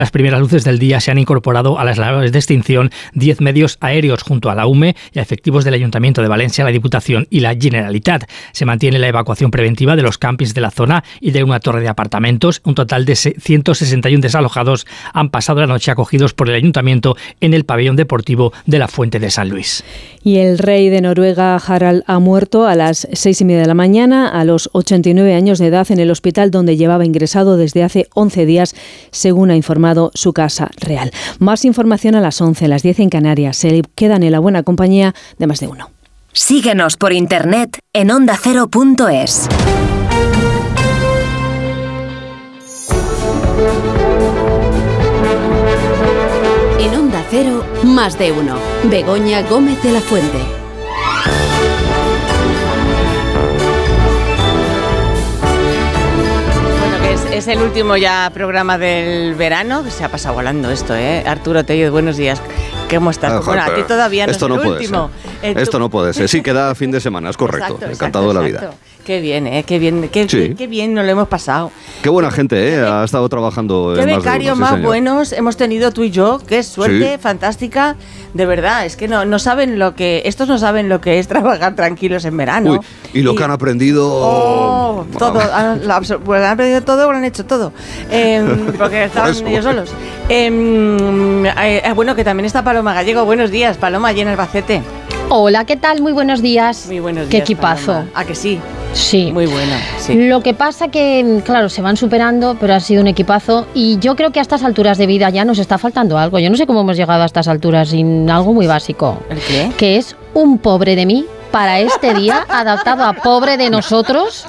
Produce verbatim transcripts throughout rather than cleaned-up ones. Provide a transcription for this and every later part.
las primeras luces del día se han incorporado a las labores de extinción diez medios aéreos junto a la U M E y a efectivos del Ayuntamiento de Valencia, la Diputación y la Generalitat. Se mantiene la evacuación preventiva de los campings de la zona y de una torre de apartamentos. Un total de ciento sesenta y uno desalojados han pasado la noche acogidos por el Ayuntamiento en el pabellón deportivo de la Fuente de San Luis. Y el rey de Noruega, Harald, ha muerto a las seis y media de la mañana a los ochenta y nueve años de edad en el hospital donde llevaba ingresado desde hace once días, según ha informado su casa real. Más información a las once, las diez en Canarias. Se quedan en la buena compañía de Más de Uno. Síguenos por internet en onda cero punto es. En Onda Cero, Más de Uno. Begoña Gómez de la Fuente. Es el último ya programa del verano, que se ha pasado volando esto, ¿eh? Arturo Tello, buenos días. ¿Cómo estás? Ah, bueno, a ti todavía no esto es el no puede último. Ser. Eh, esto no puede ser. Sí, queda fin de semana, es correcto. Exacto, exacto, Encantado de la exacto. vida. Qué bien, ¿eh? Qué bien, qué, Sí. qué, qué bien nos lo hemos pasado. Qué buena gente, ¿eh? Ha estado trabajando Qué en más de becarios uno, sí, más señor. buenos hemos tenido tú y yo. Qué suerte, Sí. fantástica. De verdad, es que no, no saben lo que... Estos no saben lo que es trabajar tranquilos en verano. Uy, y lo que han aprendido... Oh, todo, han, lo absor- pues han aprendido todo o lo han hecho todo, eh, porque estaban Eso. ellos solos. Eh, eh, bueno, que también está Paloma Gallego. Buenos días, Paloma, allí en Albacete. Hola, ¿qué tal? Muy buenos días. Muy buenos Qué días, equipazo. Paloma. ¿A que sí? Sí. Muy bueno, sí. Lo que pasa que, claro, se van superando, pero ha sido un equipazo y yo creo que a estas alturas de vida ya nos está faltando algo. Yo no sé cómo hemos llegado a estas alturas sin algo muy básico. ¿El qué? Que es un pobre de mí para este día, adaptado a pobre de nosotros.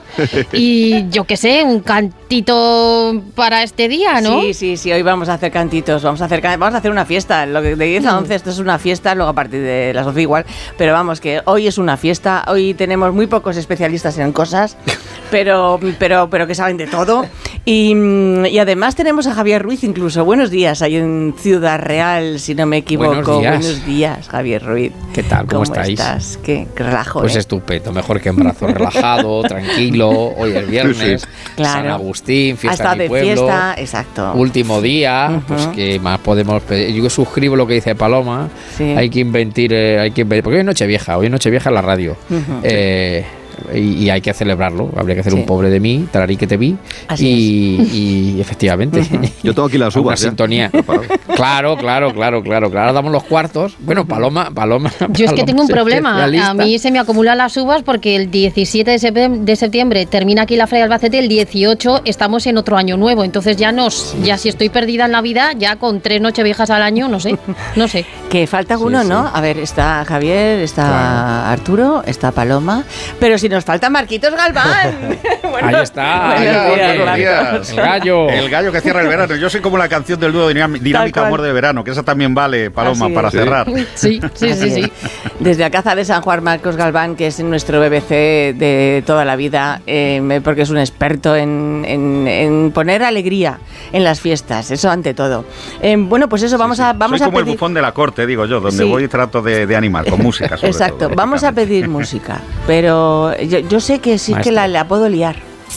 Y yo qué sé, un cantito para este día, ¿no? Sí, sí, sí, hoy vamos a hacer cantitos, vamos a hacer can- vamos a hacer una fiesta, lo que de diez a once esto es una fiesta, luego a partir de las once igual, pero vamos que hoy es una fiesta, hoy tenemos muy pocos especialistas en cosas, pero pero pero que saben de todo y, y además tenemos a Javier Ruiz incluso. Buenos días, ahí en Ciudad Real, si no me equivoco. Buenos días. Buenos días, Javier Ruiz. ¿Qué tal? ¿Cómo, estáis? estás? Qué, qué relajo, Pues ¿eh? estupendo, mejor que en brazo relajado, tranquilo. Hoy es viernes, Claro. San Agustín, Ha fiesta estado en mi de pueblo. fiesta, exacto. Último día, Ujú. pues que más podemos pedir. Yo suscribo lo que dice Paloma. Sí. Hay que inventir, eh, hay que inventir, porque hoy es Nochevieja, hoy es Nochevieja en la radio. Ujú. Eh, y, y hay que celebrarlo. Habría que hacer Sí. un pobre de mí, tararí que te vi. Así y, y efectivamente. Yo tengo aquí las Una uvas, ¿eh? sintonía. Claro, claro, claro, claro, claro. Ahora damos los cuartos. Bueno, Paloma, Paloma. Yo es que Paloma tengo un es problema. especialista. A mí se me acumulan las uvas porque el diecisiete de septiembre, de septiembre termina aquí la Feria de Albacete, el dieciocho estamos en otro año nuevo. Entonces ya no, ya si estoy perdida en la vida, ya con tres nocheviejas al año, no sé, no sé. Que falta Sí, uno, sí. ¿no? A ver, está Javier, está Claro. Arturo, está Paloma, pero si nos falta Marquitos Galván. Bueno, Ahí está. buenos Hola, días, buenos Marcos. días. El gallo. El gallo que cierra el verano. Yo soy como la canción del dúo Dinam- Dinámica cual. Amor de Verano, que esa también vale, Paloma, Así para es. cerrar. Sí, sí, sí, sí. Desde Alcázar de San Juan, Marcos Galván, que es nuestro B B C de toda la vida, eh, porque es un experto en, en- en poner alegría en las fiestas, eso ante todo. Eh, bueno, pues eso, vamos a vamos soy a como el pedir... bufón de la corte, digo yo, donde Sí. voy y trato de, de animar, con música sobre Exacto, todo, vamos a lógicamente. pedir música, pero yo, yo sé que sí Maestro. que la, la puedo liar.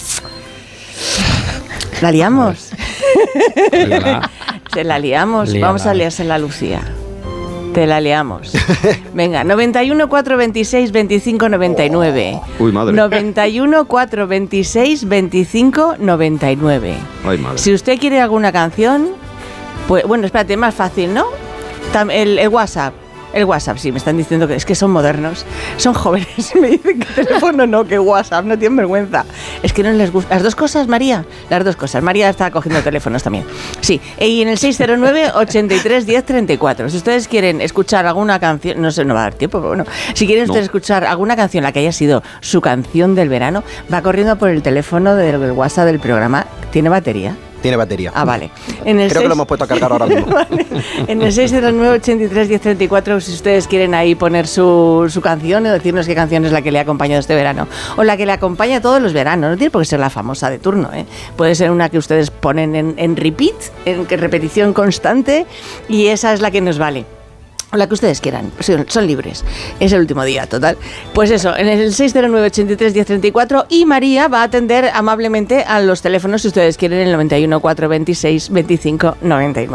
¿La liamos? Hola. Se la liamos, Líala. vamos a liarse la Lucía. Te la liamos. Venga, noventa y uno, cuatrocientos veintiséis, veinticinco, noventa y nueve. Uy, madre. noventa y uno, cuatrocientos veintiséis, veinticinco, noventa y nueve. Ay, madre. Si usted quiere alguna canción, pues bueno, espérate, más fácil, ¿no? Tam- El, el WhatsApp. El WhatsApp, sí, me están diciendo que es que son modernos, son jóvenes. Me dicen que teléfono no, que WhatsApp, no tienen vergüenza. Es que no les gusta. Las dos cosas, María, las dos cosas. María está cogiendo teléfonos también. Sí, y en el seis cero nueve, ochenta y tres, diez, treinta y cuatro. Si ustedes quieren escuchar alguna canción, no sé, no va a dar tiempo, pero bueno. Si quieren No. ustedes escuchar alguna canción, la que haya sido su canción del verano, va corriendo por el teléfono del, del WhatsApp del programa. ¿Tiene batería? Tiene batería. Ah, vale. En el Creo que seis- lo hemos puesto a cargar ahora mismo. Vale. En el seis cero nueve, ochenta y tres, diez, treinta y cuatro, si ustedes quieren ahí poner su, su canción o decirnos qué canción es la que le ha acompañado este verano o la que le acompaña todos los veranos, no tiene por qué ser la famosa de turno, ¿eh? Puede ser una que ustedes ponen en, en repeat, en que- repetición constante, y esa es la que nos vale. la que ustedes quieran, son, son libres. Es el último día, total. Pues eso, en el seis cero nueve, ochenta y tres, diez treinta y cuatro, y María va a atender amablemente a los teléfonos si ustedes quieren, el noventa y uno, cuatrocientos veintiséis, veinticinco, noventa y nueve.